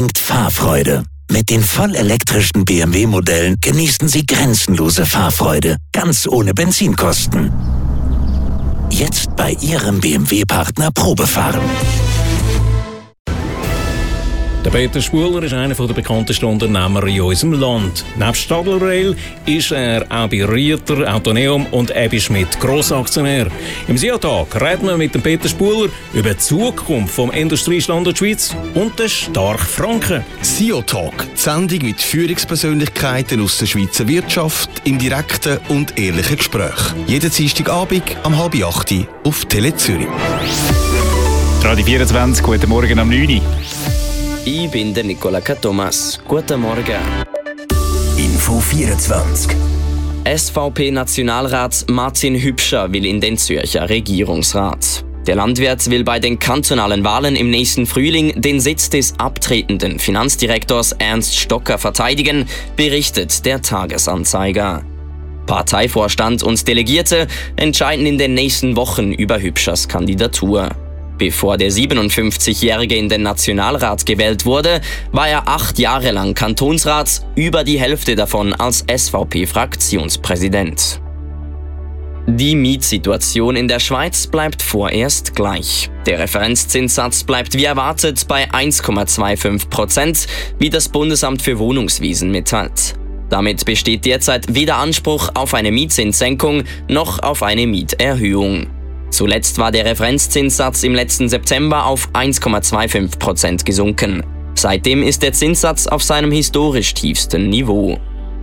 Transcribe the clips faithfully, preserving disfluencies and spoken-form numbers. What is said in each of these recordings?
Fahrfreude. Mit den vollelektrischen B M W-Modellen genießen Sie grenzenlose Fahrfreude, ganz ohne Benzinkosten. Jetzt bei Ihrem B M W-Partner Probefahren. Der Peter Spuler ist einer der bekanntesten Unternehmer in unserem Land. Neben Stadler Rail ist er auch bei Rieter, Autoneum und Ebi Schmidt Grossaktionär. Im S I A-Tag reden wir mit dem Peter Spuler über die Zukunft des Industriestandort Schweiz und den starken Franken. S I A-Tag, die Sendung mit Führungspersönlichkeiten aus der Schweizer Wirtschaft im direkten und ehrlichen Gespräch. Jeden Dienstagabend um halb acht auf Tele Zürich. Radio vierundzwanzig, guten Morgen am neun Uhr. Ich bin der Nicola Thomas. Guten Morgen. Info vierundzwanzig. S V P-Nationalrat Martin Hübscher will in den Zürcher Regierungsrat. Der Landwirt will bei den kantonalen Wahlen im nächsten Frühling den Sitz des abtretenden Finanzdirektors Ernst Stocker verteidigen, berichtet der Tagesanzeiger. Parteivorstand und Delegierte entscheiden in den nächsten Wochen über Hübschers Kandidatur. Bevor der siebenundfünfzigjährige in den Nationalrat gewählt wurde, war er acht Jahre lang Kantonsrat, über die Hälfte davon als S V P-Fraktionspräsident. Die Mietsituation in der Schweiz bleibt vorerst gleich. Der Referenzzinssatz bleibt wie erwartet bei eins Komma fünfundzwanzig Prozent, wie das Bundesamt für Wohnungswesen mitteilt. Damit besteht derzeit weder Anspruch auf eine Mietzinssenkung noch auf eine Mieterhöhung. Zuletzt war der Referenzzinssatz im letzten September auf eins Komma fünfundzwanzig Prozent gesunken. Seitdem ist der Zinssatz auf seinem historisch tiefsten Niveau.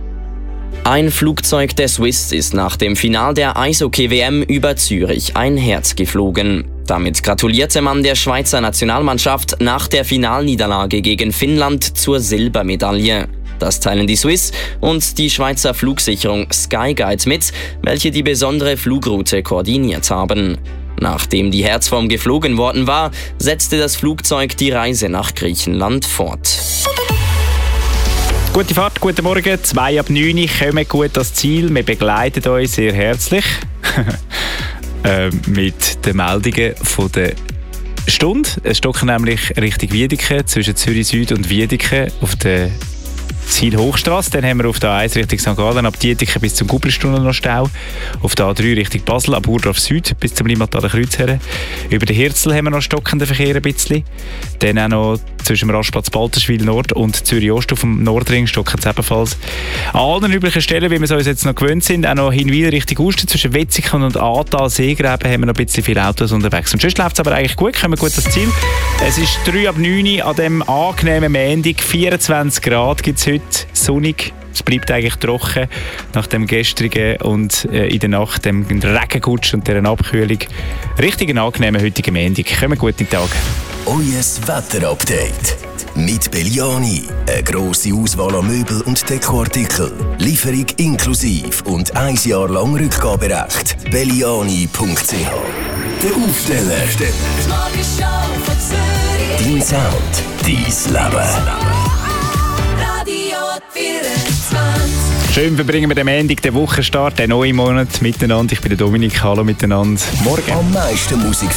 Ein Flugzeug der Swiss ist nach dem Final der Eishockey-W M über Zürich ein Herz geflogen. Damit gratulierte man der Schweizer Nationalmannschaft nach der Finalniederlage gegen Finnland zur Silbermedaille. Das teilen die Swiss und die Schweizer Flugsicherung Skyguide mit, welche die besondere Flugroute koordiniert haben. Nachdem die Herzform geflogen worden war, setzte das Flugzeug die Reise nach Griechenland fort. Gute Fahrt, guten Morgen. Zwei ab neun Uhr, kommen gut ans Ziel. Wir begleiten euch sehr herzlich äh, mit den Meldungen von der Stunde. Es stocken nämlich Richtung Wiedeke, zwischen Zürich Süd und Wiedeke auf der Ziel Hochstrasse. Dann haben wir auf der A eins Richtung Sankt Gallen ab Dietiken bis zum Gubelstunnel noch Stau. Auf der A drei Richtung Basel ab Urdorf Süd bis zum Limataler Kreuz her. Über den Hirzel haben wir noch stockenden Verkehr ein bisschen. Dann auch noch zwischen dem Rastplatz Balterschwil Nord und Zürich Ost auf dem Nordring stocken es ebenfalls. An allen üblichen Stellen, wie wir es uns jetzt noch gewöhnt sind, auch noch Hinwil Richtung Osten zwischen Wetzikon und Aartal Seegräben haben wir noch ein bisschen viele Autos unterwegs. Und sonst läuft es aber eigentlich gut, kommen wir gut ans Ziel. Es ist drei ab neun Uhr an diesem angenehmen Montag, vierundzwanzig Grad gibt es heute. Sonnig, es bleibt eigentlich trocken nach dem gestrigen und äh, in der Nacht dem Regengutsch und dieser Abkühlung. Richtig ein angenehmer heutiger Montag. Kommen guten Tag. Euer Wetterupdate mit Belliani. Eine grosse Auswahl an Möbel und Dekoartikel. Lieferung inklusive und ein Jahr lang Rückgaberecht. belliani punkt c h. Der Aufsteller. Dein Sound, dein Leben. Schön verbringen wir den Montag, den Wochenstart, den neuen Monat miteinander. Ich bin der Dominik, hallo miteinander. Morgen. Am meisten Musik